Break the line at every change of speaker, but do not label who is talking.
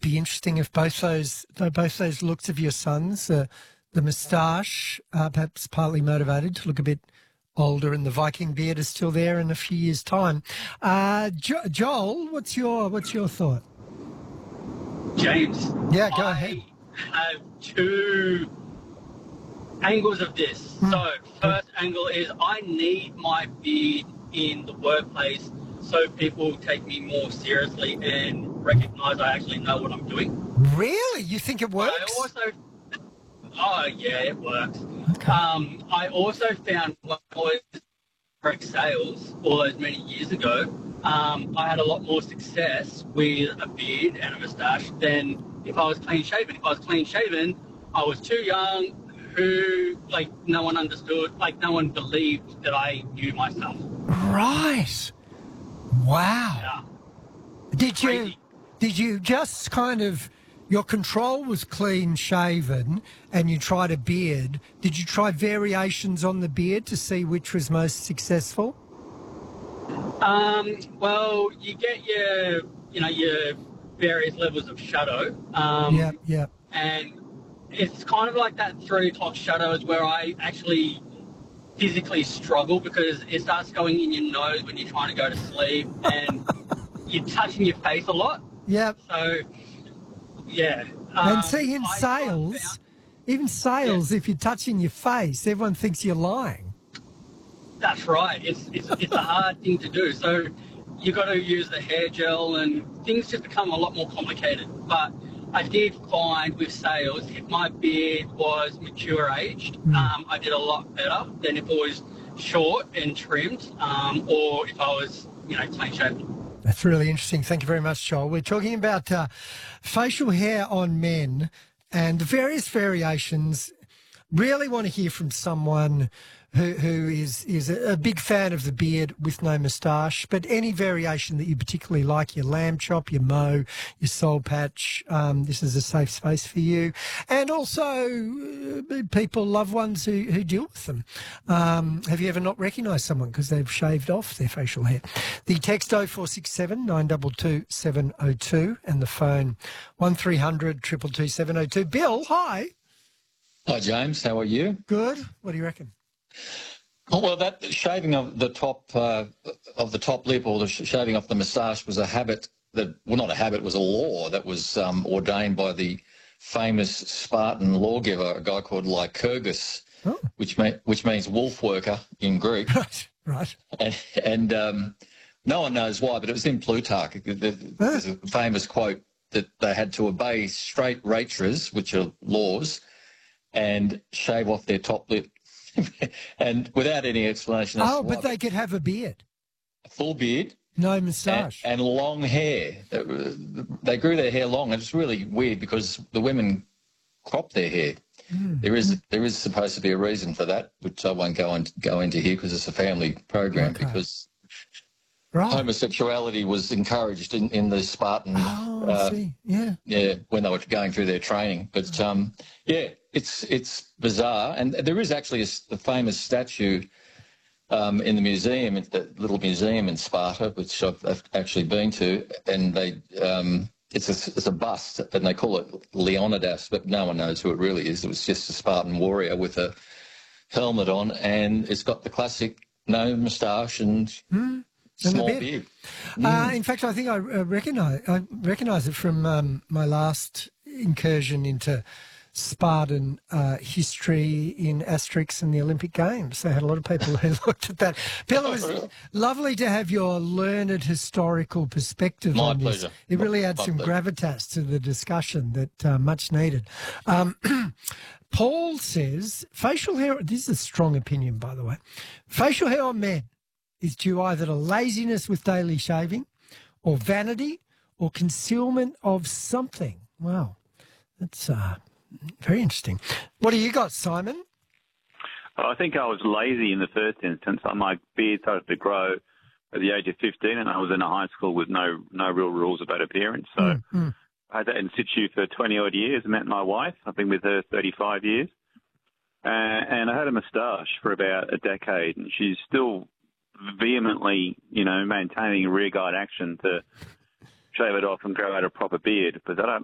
be interesting if both those looks of your sons, the moustache, perhaps partly motivated to look a bit older, and the Viking beard is still there in a few years' time. Joel, what's your thought?
James.
Yeah, go ahead.
I have two angles of this. So, first angle is I need my beard in the workplace so people take me more seriously and recognise I actually know what I'm doing.
Really? You think it works?
Oh yeah, it works.
Okay.
I also found when I was direct sales all those many years ago, I had a lot more success with a beard and a moustache than if I was clean shaven. If I was clean shaven, I was too young. No one understood, no one believed that I knew myself.
Right. Wow.
Yeah.
Did you just kind of, your control was clean shaven and you tried a beard. Did you try variations on the beard to see which was most successful?
Well, you get your various levels of shadow.
Yeah.
And it's kind of like that 3 o'clock shadow is where I actually physically struggle because it starts going in your nose when you're trying to go to sleep and you're touching your face a lot.
Yeah.
So, yeah.
And see, in sales, if you're touching your face, everyone thinks you're lying.
That's right. It's a hard thing to do. So you've got to use the hair gel and things just become a lot more complicated. But I did find with sales, if my beard was mature aged, I did a lot better than if it was short and trimmed, or if I was, clean shaven.
That's really interesting. Thank you very much, Joel. We're talking about facial hair on men and the various variations. Really want to hear from someone who is a big fan of the beard with no moustache, but any variation that you particularly like, your lamb chop, your mow, your soul patch, this is a safe space for you. And also people, loved ones who deal with them. Have you ever not recognised someone because they've shaved off their facial hair? The text 0467 922 702 and the phone 1300 222 702. Bill, hi.
Hi, James. How are you?
Good. What do you reckon?
Oh, well, that shaving of the top lip or the shaving off the moustache was a habit not a habit, it was a law that was ordained by the famous Spartan lawgiver, a guy called Lycurgus, which means wolf worker in Greek.
Right.
And no one knows why, but it was in Plutarch. There's a famous quote that they had to obey straight ratras, which are laws, and shave off their top lip. And without any explanation.
But they could have a beard.
A full beard.
No moustache.
And long hair. They grew their hair long, and it's really weird because the women crop their hair. There is supposed to be a reason for that, which I won't go into here because it's a family program, because homosexuality was encouraged in the Spartan.
I see.
Yeah, when they were going through their training. But it's bizarre, and there is actually a famous statue in the museum, the little museum in Sparta, which I've actually been to, and it's a bust, and they call it Leonidas, but no one knows who it really is. It was just a Spartan warrior with a helmet on, and it's got the classic no moustache and small beard.
In fact, I think I recognise it from my last incursion into Spartan history in Asterix and the Olympic Games. They had a lot of people who looked at that. Bill, it was lovely to have your learned historical perspective on this.
My pleasure.
It really adds some gravitas to the discussion that much needed. Paul says, facial hair, this is a strong opinion, by the way, facial hair on men is due either to laziness with daily shaving or vanity or concealment of something. Wow, that's very interesting. What do you got, Simon?
I think I was lazy in the first instance. My beard started to grow at the age of 15, and I was in a high school with no real rules about appearance. So I had that in situ for 20-odd years. I met my wife. I've been with her 35 years. And I had a moustache for about a decade, and she's still vehemently, maintaining a rearguard action to shave it off and grow out a proper beard. But I don't